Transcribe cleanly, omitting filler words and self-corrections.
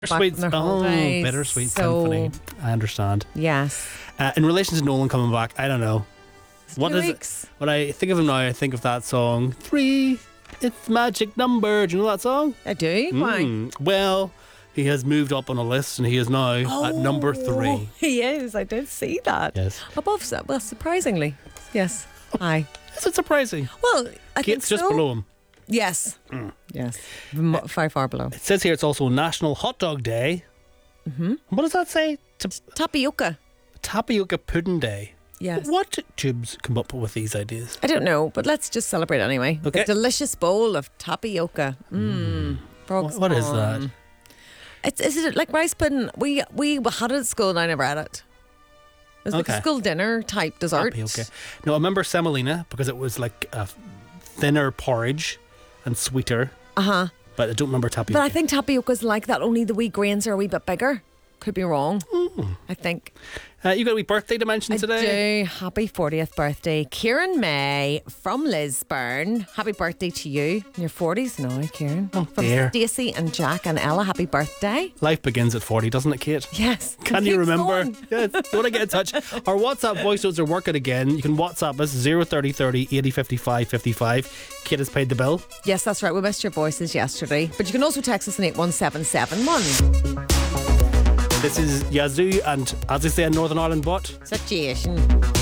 Bittersweet. from their Oh, holidays. Bittersweet So, Symphony. I understand. Yes. In relation to Nolan coming back, I don't know. What 2 is weeks. it? When I think of him now, I think of that song, 3, it's the magic number. Do you know that song? I do. Why? Well, he has moved up on a list and he is now at number 3. He is. I did see that. Yes. Above, well, surprisingly. Yes. Aye. Is it surprising? Well, I think Kate's just so. below him. Yes. Yes. Far below. It says here it's also National Hot Dog Day. Mm-hmm. What does that say? Tapioca. Tapioca Pudding Day. Yes. What tubes come up with these ideas? I don't know, but let's just celebrate anyway. Okay. The delicious bowl of tapioca. What is that? Is it like rice pudding? We had it at school and I never had it. It was like Okay. a school dinner type dessert. Tapioca. No, I remember semolina because it was like a thinner porridge and sweeter. Uh-huh. But I don't remember tapioca. But I think tapioca's like that, only the wee grains are a wee bit bigger. Could be wrong. I think. You got a wee birthday to mention today? I do. Happy 40th birthday. Kieran May from Lisburn. Happy birthday to you. In your 40s now, Kieran. Oh, from dear. Stacey and Jack and Ella, happy birthday. Life begins at 40, doesn't it, Kate? Yes. Can you Keep remember? going. Yes. You want to get in touch? Our WhatsApp voice notes are working again. You can WhatsApp us 030 30 80 55 55. Kate has paid the bill. Yes, that's right. We missed your voices yesterday. But you can also text us on 81771. This is Yazoo and, as they say in Northern Ireland, what? Situation.